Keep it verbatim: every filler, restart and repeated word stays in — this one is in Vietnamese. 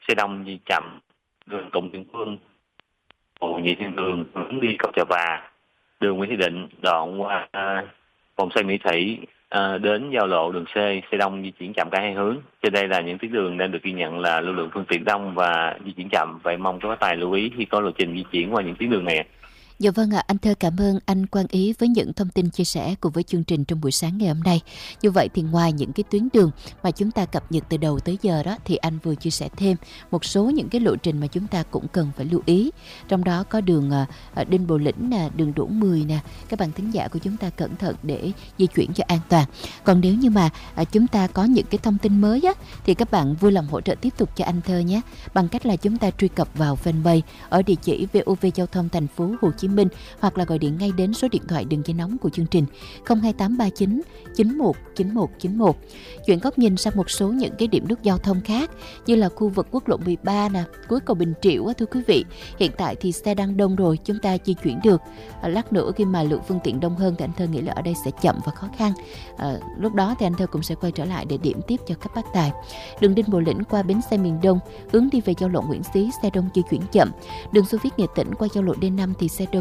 xe đông di chậm, đường Tùng Điện Phương, Hồ Nhị Thiên Đường hướng đi cầu Chợ Và, đường Nguyễn Thị Định đoạn qua à, vòng xoay Mỹ Thủy à, đến giao lộ đường C, xe đông di chuyển chậm cả hai hướng. Trên đây là những tuyến đường đang được ghi nhận là lưu lượng phương tiện đông và di chuyển chậm. Vậy mong các bác tài lưu ý khi có lộ trình di chuyển qua những tuyến đường này. Dạ vâng ạ, anh Thơ cảm ơn anh Quang Ý với những thông tin chia sẻ cùng với chương trình trong buổi sáng ngày hôm nay. Như vậy thì ngoài những cái tuyến đường mà chúng ta cập nhật từ đầu tới giờ đó, thì anh vừa chia sẻ thêm một số những cái lộ trình mà chúng ta cũng cần phải lưu ý. Trong đó có đường uh, Đinh Bộ Lĩnh nè, đường Đỗ Mười nè, các bạn thính giả của chúng ta cẩn thận để di chuyển cho an toàn. Còn nếu như mà uh, chúng ta có những cái thông tin mới á, thì các bạn vui lòng hỗ trợ tiếp tục cho anh Thơ nhé, bằng cách là chúng ta truy cập vào fanpage ở địa chỉ vê o vê Giao thông Thành phố Hồ Chí Minh, hoặc là gọi điện ngay đến số điện thoại đường dây nóng của chương trình không hai tám ba chín chín một chín một chín một. Chuyển góc nhìn sang một số những cái điểm nút giao thông khác, như là khu vực quốc lộ mười ba nè, cuối cầu Bình Triệu á, thưa quý vị. Hiện tại thì xe đang đông rồi, chúng ta di chuyển được. À, lát nữa khi mà lượng phương tiện đông hơn thì anh Thơ nghĩ là ở đây sẽ chậm và khó khăn. À, lúc đó thì anh Thơ cũng sẽ quay trở lại để điểm tiếp cho các bác tài. Đường Đinh Bộ Lĩnh qua bến xe miền Đông hướng đi về giao lộ Nguyễn Xí, xe đông di chuyển chậm. Đường Xô Viết Nghệ Tĩnh qua giao lộ D năm thì xe đông